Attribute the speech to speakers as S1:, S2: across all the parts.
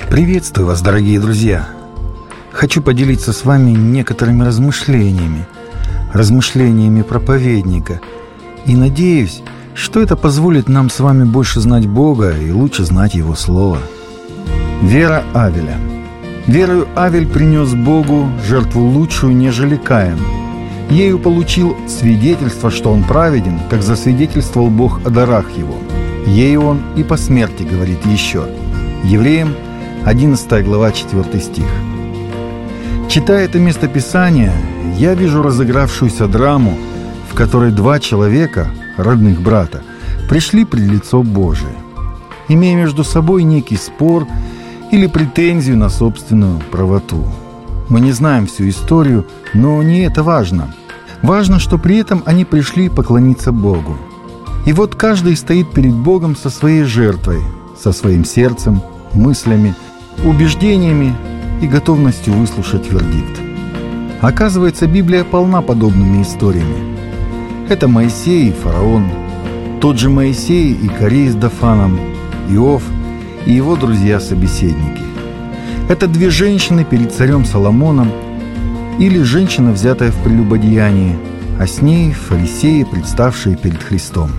S1: Приветствую вас, дорогие друзья! Хочу поделиться с вами некоторыми размышлениями проповедника. И надеюсь, что это позволит нам с вами больше знать Бога и лучше знать Его Слово. Вера Авеля. Верою Авель принес Богу жертву лучшую, нежели Каин. Ею получил свидетельство, что он праведен, как засвидетельствовал Бог о дарах его. Ею он и по смерти говорит еще. Евреям 11 глава 4 стих. Читая это местописание, я вижу разыгравшуюся драму, в которой два человека, родных брата, пришли пред лицо Божие, имея между собой некий спор или претензию на собственную правоту. Мы не знаем всю историю, но не это важно. Важно, что при этом они пришли поклониться Богу. И вот каждый стоит перед Богом со своей жертвой, со своим сердцем, мыслями, убеждениями и готовностью выслушать вердикт. Оказывается, Библия полна подобными историями. Это Моисей и фараон, тот же Моисей и Корей с Дафаном, Иов и его друзья-собеседники. Это две женщины перед царем Соломоном или женщина, взятая в прелюбодеянии, а с ней фарисеи, представшие перед Христом.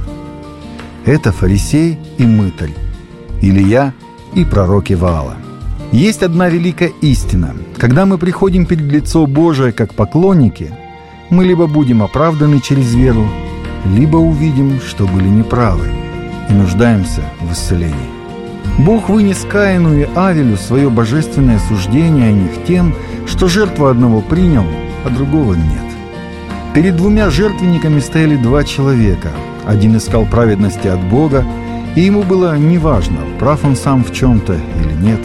S1: Это фарисей и мытарь, Илия и пророки Ваала. Есть одна великая истина. Когда мы приходим перед лицо Божие как поклонники, мы либо будем оправданы через веру, либо увидим, что были неправы и нуждаемся в исцелении. Бог вынес Каину и Авелю свое божественное суждение о них тем, что жертву одного принял, а другого нет. Перед двумя жертвенниками стояли два человека. Один искал праведности от Бога, и ему было неважно, прав он сам в чем-то или нет.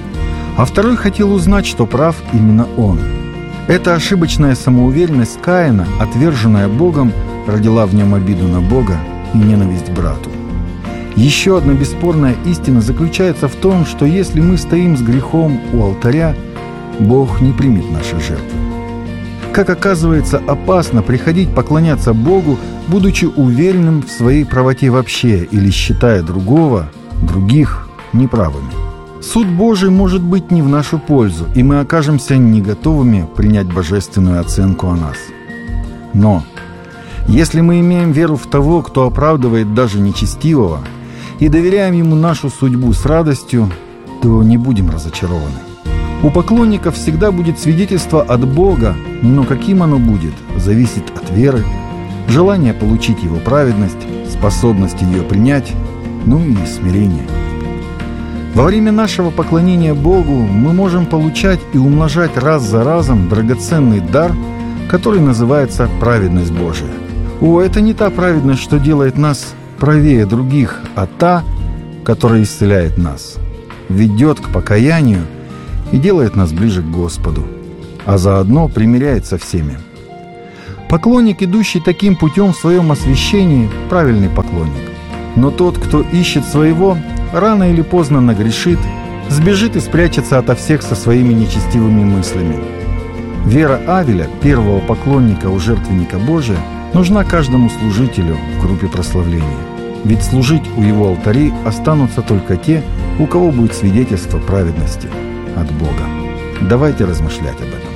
S1: А второй хотел узнать, что прав именно он. Эта ошибочная самоуверенность Каина, отверженная Богом, родила в нем обиду на Бога и ненависть к брату. Еще одна бесспорная истина заключается в том, что если мы стоим с грехом у алтаря, Бог не примет наши жертвы. Как оказывается, опасно приходить поклоняться Богу, будучи уверенным в своей правоте вообще или считая других неправыми. Суд Божий может быть не в нашу пользу, и мы окажемся не готовыми принять божественную оценку о нас. Но если мы имеем веру в того, кто оправдывает даже нечестивого, и доверяем ему нашу судьбу с радостью, то не будем разочарованы. У поклонников всегда будет свидетельство от Бога, но каким оно будет, зависит от веры, желания получить Его праведность, способности ее принять, ну и смирения. Во время нашего поклонения Богу мы можем получать и умножать раз за разом драгоценный дар, который называется праведность Божия. Это не та праведность, что делает нас правее других, а та, которая исцеляет нас, ведет к покаянию и делает нас ближе к Господу, а заодно примиряет со всеми. Поклонник, идущий таким путем в своем освящении, правильный поклонник. Но тот, кто ищет своего, рано или поздно нагрешит, сбежит и спрячется ото всех со своими нечестивыми мыслями. Вера Авеля, первого поклонника у жертвенника Божия, нужна каждому служителю в группе прославления. Ведь служить у его алтарей останутся только те, у кого будет свидетельство праведности от Бога. Давайте размышлять об этом.